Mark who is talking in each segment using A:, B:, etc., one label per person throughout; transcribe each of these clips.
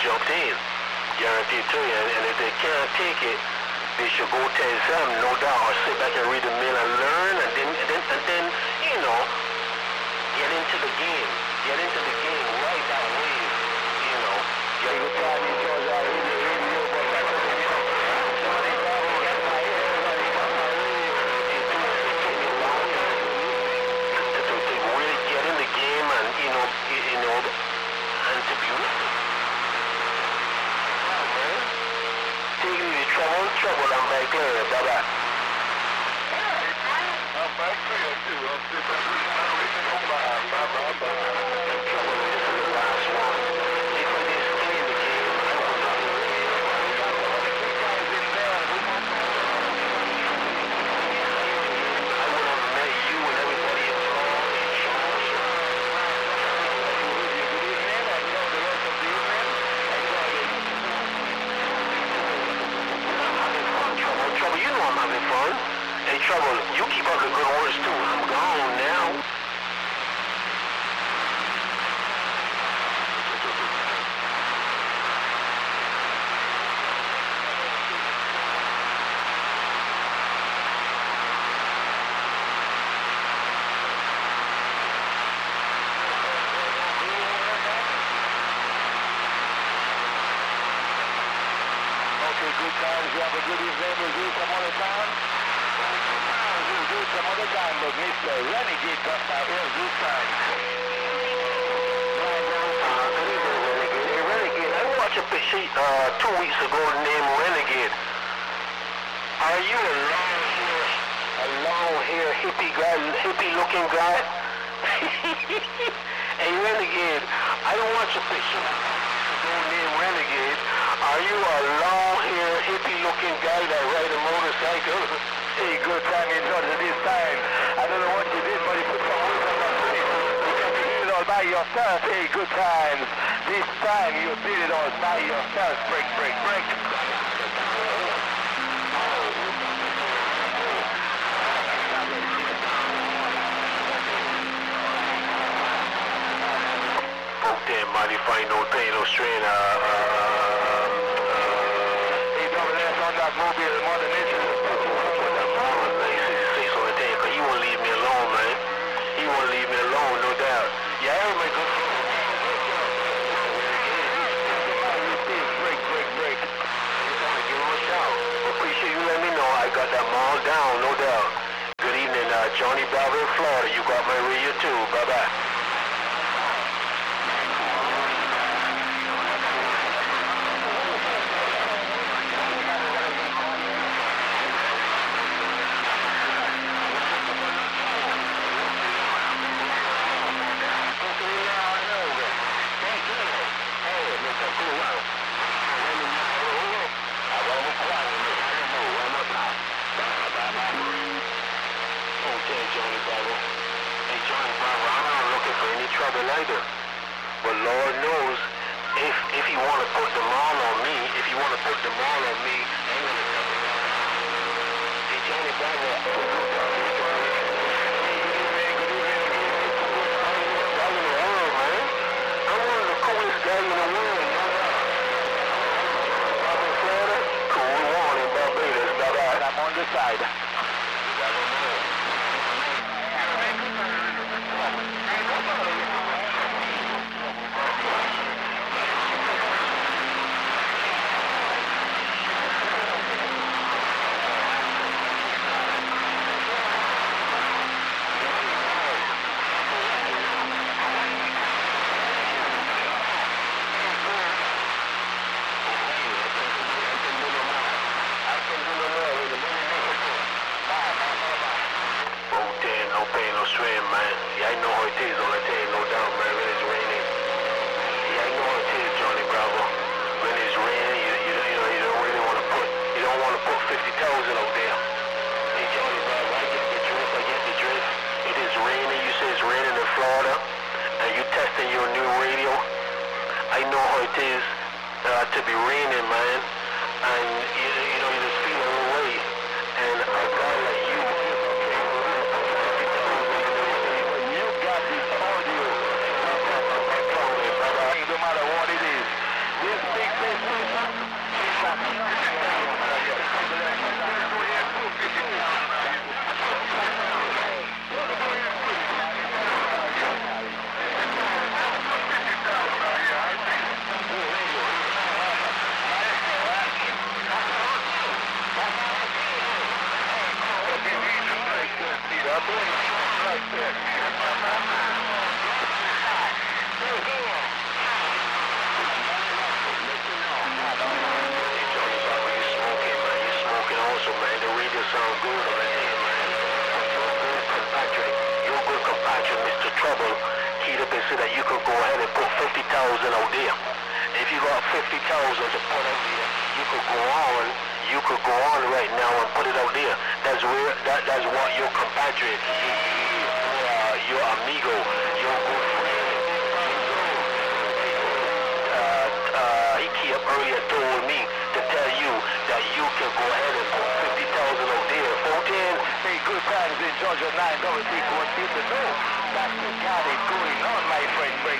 A: jumped in. Guaranteed to you. And if they can't take it, they should go to exam, no doubt, or sit back and read the mail and learn, and then, you know, get into the game. Get into the game, ride that wave, you know. Get the time in Georgia, radio, but that's what you know. Johnny Bravo, get my ear, everybody got my radio. To really get in the game and, you know, and to be with it. Wow, man. Take it easy, trouble, I'm back clear, bye-bye. I'm back clear, too. I'm still back clear. Bye-bye. Trouble, you keep up the good words too. I'm gone now. Okay, good times. You have a good evening. We'll do some other time. Some other time, but Mr. Renegade got my ears this time. Hey, Renegade, I watched a picture 2 weeks ago named Renegade. Are you a long-hair hippie-looking guy? Hey, Renegade, I watched a picture named Renegade. Are you a long-hair hippie-looking guy that ride a motorcycle? Hey, good time in Georgia this time. I don't know what you did, but you put some words on that place. Because you did it all by yourself. Hey, good times. This time you did it all by yourself. Break. Okay, mighty fine, no pain, no strain. Hey, double S on that mobile, more than nature. He won't leave me alone, man. He won't leave me alone, no doubt. Yeah, I my good friend. Break. I want to give him a shout. Appreciate you letting me know. I got that all down, no doubt. Good evening, Johnny Bravo in Florida. You got my radio too. Bye-bye. Trouble either, but Lord knows if he want to put them all on me, I'm gonna tell him. Hey, Johnny Bravo. Guy in the world, man. I'm one of the coolest guys in the world. Up in Florida, cool one in Barbados. Bye-bye. I'm on the side. Swim, man. Yeah, I know how it is. All I tell you, no doubt, man. When it's raining. Yeah, I know how it is, Johnny Bravo. When it's raining, you don't really want to put. You don't want to put 50,000 out there. Hey, Johnny Bravo, I get the drift. It is raining. You say it's raining in Florida, and you testing your new radio. I know how it is to be raining, man. And you just feel a little way. And a guy like you. No matter what it is, this thing out there. If you got 50,000 to put out there, you could go on. You could go on right now and put it out there. That's what your compatriot, your amigo, your good friend. He kept earlier told me to tell you that you can go ahead and put 50,000 out there. 14.
B: Hey, good times in Georgia 9 double six one people know that's the got it going on, my friend. Break.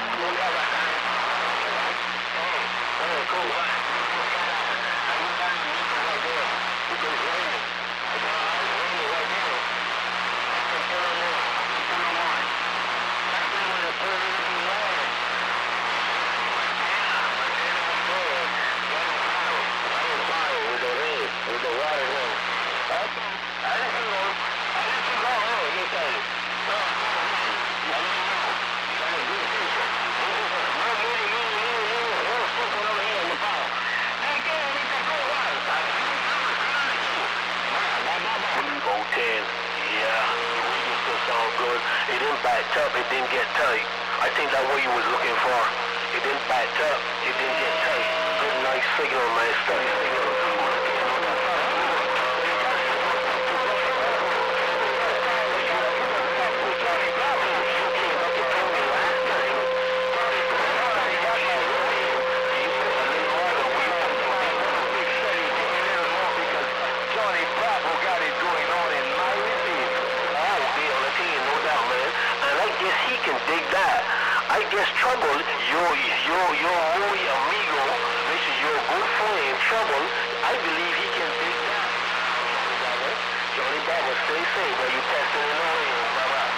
B: Cool.
A: It didn't back up, it didn't get tight. I think that's what you was looking for. It didn't back up, it didn't get tight. Good, nice signal, man. I guess Trouble, your muy amigo, which is your good friend, Trouble, I believe he can dig that. Johnny Bravo, stay safe, but you testing it on him. Bye-bye.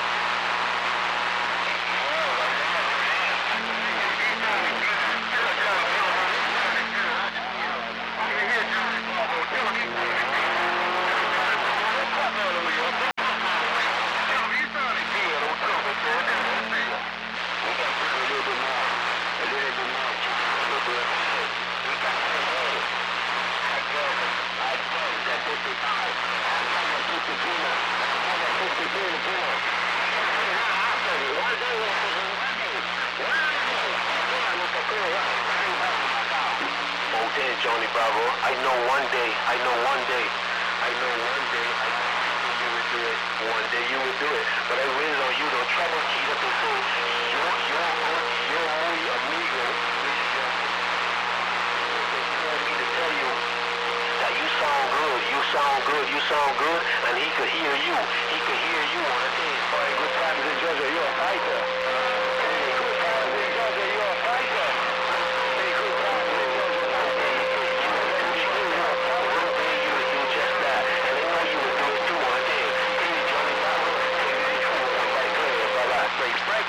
A: Johnny Bravo, I know one day you would do it. But I really know you don't trouble key up and say, your muy amigo, me to tell you that you sound good, and he could hear you. He could hear you on the thing.
B: Boy, good times in Georgia, you're a fighter. Hey, good times in Georgia, you're a fighter. Hey, good times in Georgia,
A: you would do just that, and I know you would do it too on the thing. Hey, Johnny Bravo, break.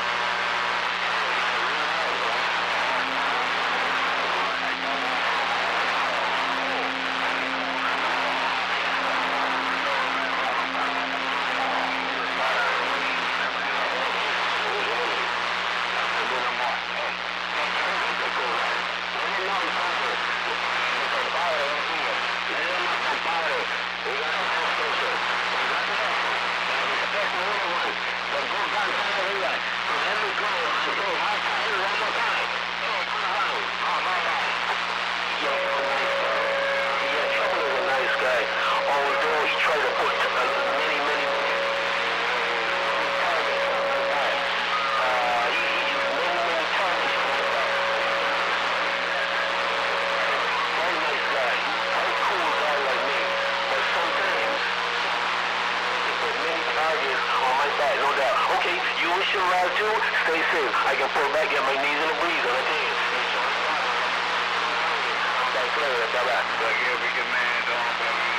A: Stay safe. I can pull back, get my knees in the breeze on the team. I'm back clear. Bye-bye.
B: Like every command on